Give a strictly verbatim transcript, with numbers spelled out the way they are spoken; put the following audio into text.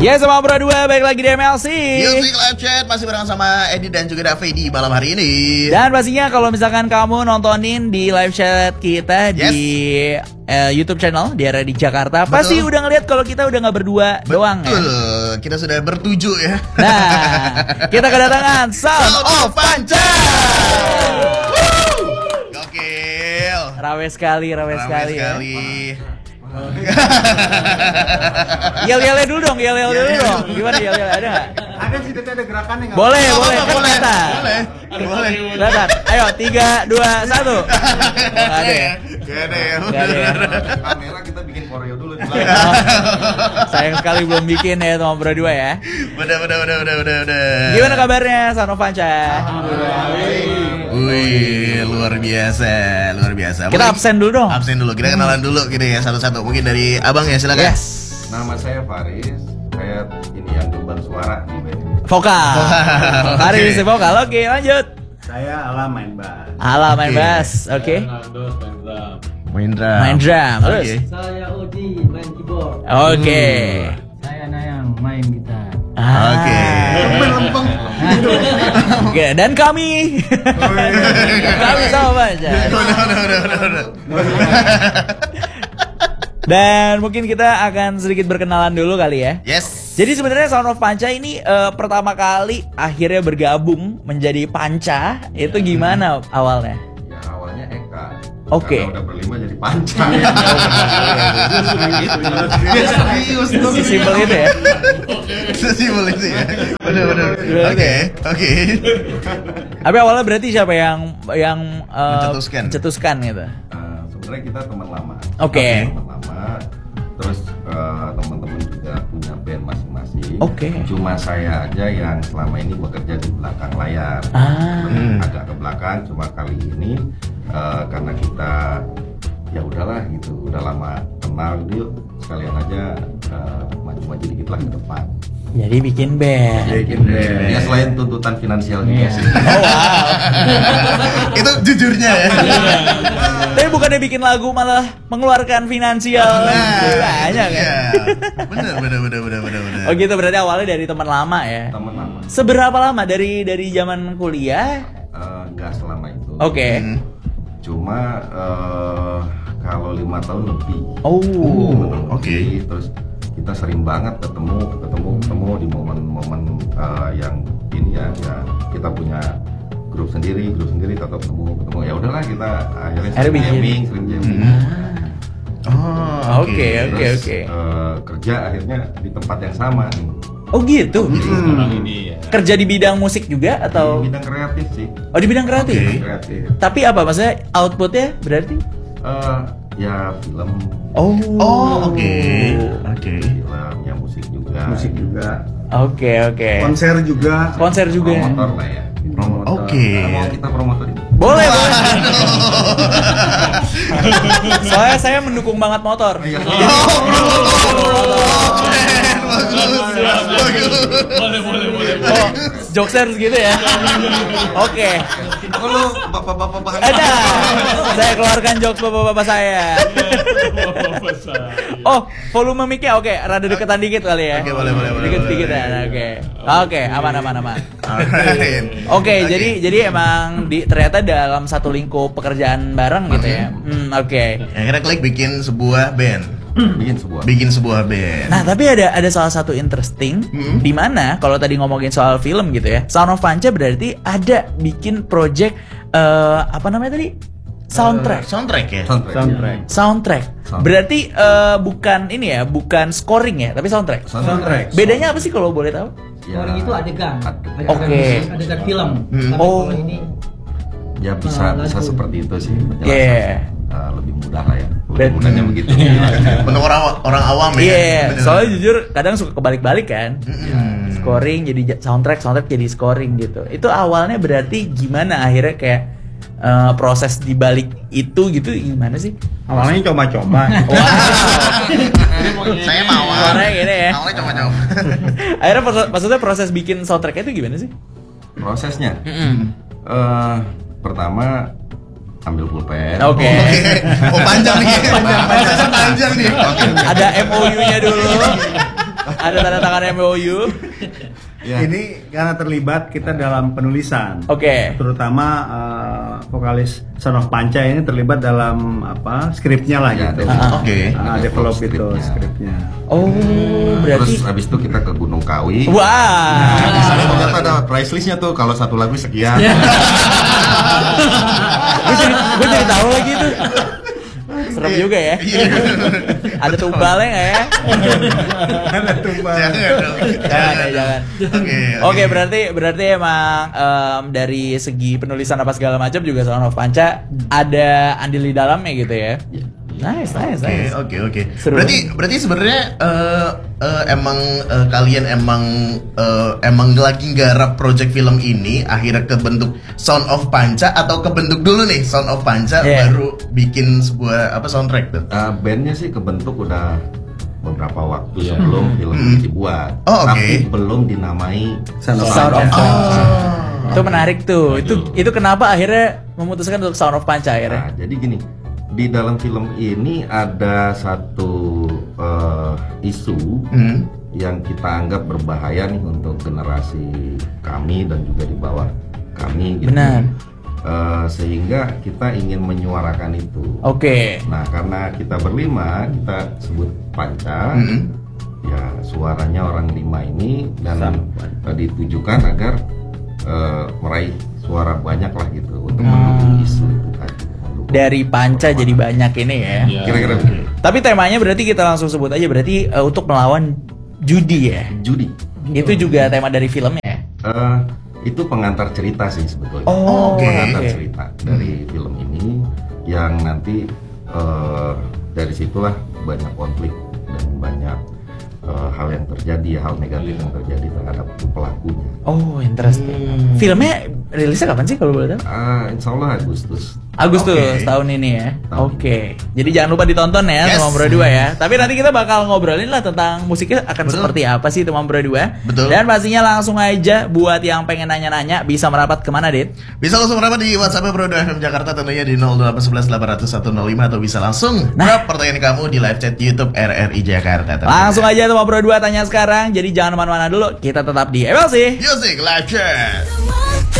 Ya sama Bro dua, balik lagi di M L C Music Live Chat, masih bareng sama Edi dan juga Davi di malam hari ini. Dan pastinya kalau misalkan kamu nontonin di live chat kita yes. di uh, YouTube channel di area di Jakarta, betul. Pasti udah ngeliat kalau kita udah gak berdua betul. doang ya. Betul, kita sudah bertujuh ya. Nah, kita kedatangan Sound of Panca. Gokil. Rawe sekali, rawe, rawe sekali, sekali. Ya. Yel-yelnya dulu dong, yel-yel dulu dong. Gimana yel-yel, ada nggak? Ada sih, tapi ada gerakannya nggak? Boleh, oh, boleh, oh, boleh, boleh, boleh, boleh. Ayo, tiga, dua, satu. Gak ada ya? Gak ada ya? Gak ada ya? Kamera kita bikin koreo dulu. Sayang sekali belum bikin ya teman Bro dua ya. Udah, udah, udah, udah, udah, udah. Gimana kabarnya, Sound of Panca? Wih, luar biasa, luar biasa. Kita absen dulu dong. Absen dulu, kita kenalan dulu gitu ya satu-satu. Mungkin dari abang ya, silakan. Yes. Nama saya Faris, saya ini yang gembar suara di band ini. Vokal. Faris okay. Vokal, oke okay, lanjut. Saya Ala main bass. Ala main okay. bass, oke. Okay. Main drum. Main drum, terus. Okay. Saya Odi main keyboard. Oke. Okay. Hmm. Saya Nayang main gitar. Ah. Oke. Okay. Lempeng. Oke, dan kami. Kami sama aja. Udah, udah, udah, udah, udah. Dan mungkin kita akan sedikit berkenalan dulu kali ya. Yes. Jadi sebenarnya Sound of Panca ini uh, pertama kali akhirnya bergabung menjadi Panca. Itu gimana awalnya? Ya awalnya Eka. Oke. Okay. Udah berlima jadi Panca. Serius, sesimpel itu ya. Sesimpel itu ya. Benar, benar. Oke, oke. Tapi awalnya berarti siapa yang yang uh, mencetuskan, mencetuskan gitu? Uh, sebenarnya kita teman lama. Oke. Okay. Teman lama. Terus uh, teman-teman juga punya band masing-masing. Oke. Okay. Cuma saya aja yang selama ini bekerja di belakang layar. Ah. Hmm. Agak ke belakang. Cuma kali ini uh, karena kita ya udahlah gitu, udah lama kenal gitu, yuk sekalian aja uh, maju-maju dikit lah ke depan. Jadi bikin band. Bikin band. Ya selain tuntutan finansial juga yeah. sih. Oh wow. Itu jujurnya ya. Tapi bukannya bikin lagu malah mengeluarkan finansial nah, banyak kan? Iya. Bener, bener, bener, bener, bener, bener. Oh gitu, berarti awalnya dari teman lama ya? Teman lama. Seberapa lama dari dari zaman kuliah? Uh, Enggak selama itu. Oke. Okay. Hmm. Cuma uh, kalau lima tahun lebih. Oh. Oke. Okay. Terus kita sering banget ketemu, ketemu, ketemu di momen-momen uh, yang ini ya, ya kita punya grup sendiri, grup sendiri tetap ketemu, ketemu. Ya udahlah kita akhirnya sering jamming, sering jamming. Hmm. Oh, oke, oke, oke. Kerja akhirnya di tempat yang sama. Oh gitu. Hmm. Ini ya. Kerja di bidang musik juga atau? Di bidang kreatif sih. Oh di bidang kreatif. Okay. Kreatif. Tapi apa maksudnya outputnya berarti? Uh, ya film. Oh. Oh oke. Okay. Oke. Okay. Film, ya musik juga. Musik juga. Oke okay, oke. Okay. Konser juga. Konser juga. Promotor lah ya. Promotor. Oke. Okay. Mau kita promotor ini. Boleh boleh. Soalnya saya mendukung banget motor. Boleh, boleh, boleh. Oh, jokes harus gitu ya. Oke. Kalau bapak-bapak bahan. Ada. Saya keluarkan jokes bapak-bapak saya. Oh, volume mic-nya oke, rada deketan dikit kali ya. Oke, boleh, boleh, boleh. Dikit-dikit ya. Oke. Oke, aman aman aman. Oke, jadi jadi emang di ternyata dalam satu lingkup pekerjaan bareng gitu ya. Hmm, oke. Akhirnya klik bikin sebuah band. Bikin sebuah. Bikin sebuah band. Nah, tapi ada ada salah satu interesting hmm. di mana kalau tadi ngomongin soal film gitu ya. Sound of Panca berarti ada bikin project uh, apa namanya tadi? Soundtrack. Uh, soundtrack ya. Soundtrack. Soundtrack. Soundtrack. Soundtrack. Berarti uh, bukan ini ya, bukan scoring ya, tapi soundtrack. Soundtrack. Bedanya apa sih kalau boleh tahu? Scoring itu adegan. Oke. Okay. Adegan film. Hmm. Tapi Oh. kalau ini Ya bisa uh, bisa lagu. Seperti itu sih. Iya. Yeah. Uh, lebih mudah lah ya. Lebih Bet- mudahnya begitu. Untuk orang orang awam ya. Iya, yeah. Soalnya jujur kadang suka kebalik-balik kan. Hmm. Scoring jadi soundtrack, soundtrack jadi scoring gitu. Itu awalnya berarti gimana akhirnya kayak uh, proses dibalik itu gitu gimana sih? Awalnya coba-coba. Saya mau. Suaranya gini ya. Awalnya coba-coba. Akhirnya proses, maksudnya proses bikin soundtrack itu gimana sih? Prosesnya. Mm-mm. Uh, pertama ambil pulpen. Oke. Okay. Oh panjang nih. Panjang, panjang, panjang nih. Ada M O U-nya dulu. Ada tanda tangan M O U. Ya. Ini karena terlibat kita dalam penulisan. Oke. Terutama uh, vokalis Son of Panca ini terlibat dalam apa skripnya lah Ya, gitu. develop. Oke. Ah, develop itu skripnya. skripnya. Oh, berarti Terus abis itu kita ke Gunung Kawi. wah. Di sana ternyata ada price listnya tuh, kalau satu lagu sekian. Gue jadi gue jadi tahu lagi tuh. Serem juga ya. Ada tumbalnya nggak ya? Ada tumbal. Jangan dong. Jangan ya, jangan. Oke. Oke, berarti berarti emang em, dari segi penulisan apa segala macam juga Son of Panca ada andil di dalamnya gitu ya. Nice, nice, Oke, nice. oke, oke. Seru. Berarti berarti sebenarnya eh, eh, emang eh, kalian emang eh, emang lagi nggarap project film ini akhirnya kebentuk Sound of Panca atau kebentuk dulu nih Sound of Panca Yeah. baru bikin sebuah apa soundtrack tuh? Uh, bandnya sih kebentuk udah beberapa waktu sebelum film ini dibuat, Oh, oke. tapi belum dinamai Sound of Sound of Panca. Panca. Oh. Itu menarik tuh. Itu itu kenapa akhirnya memutuskan untuk Sound of Panca akhirnya? Nah, jadi gini, di dalam film ini ada satu uh, isu Hmm. yang kita anggap berbahaya nih untuk generasi kami dan juga di bawah kami. Gitu. Benar. Uh, sehingga kita ingin menyuarakan itu. Oke. Nah, karena kita berlima, kita sebut Panca. Hmm. Ya, suaranya orang lima ini dan Sama. uh, ditujukan agar uh, meraih suara banyak lah gitu untuk Hmm. mendukung isu itu tadi. mendukung Dari Panca perlawanan. jadi banyak ini ya. Kira-kira begitu. Tapi temanya berarti kita langsung sebut aja berarti eh, untuk melawan judi ya. Judi. Itu juga tema dari filmnya ya. Eh, itu pengantar cerita sih sebetulnya. Oh, Oke. Pengantar oke. cerita dari film ini yang nanti eh, dari situlah banyak konflik dan banyak eh, hal yang terjadi, hal negatif yang terjadi terhadap pelakunya. Oh, interesting. Filmnya rilisnya kapan sih kalau boleh tahu? Ah, insya Allah Agustus. Agustus Oke. tahun ini ya. Tahun Oke. Jadi jangan lupa ditonton ya Yes. Teman Bro dua ya. Tapi nanti kita bakal ngobrolin lah tentang musiknya akan Betul. seperti apa sih Teman Bro dua. Betul. Dan pastinya langsung aja buat yang pengen nanya-nanya bisa merapat kemana, Dit? Bisa langsung merapat di WhatsApp Bro dua F M Jakarta tentunya di nol delapan satu satu delapan nol nol satu nol lima atau bisa langsung Nah. drop pertanyaan kamu di live chat YouTube R R I Jakarta. tentunya. Langsung aja Teman Bro dua tanya sekarang. Jadi jangan kemana-mana dulu. Kita tetap di M L C. Music Live Chat.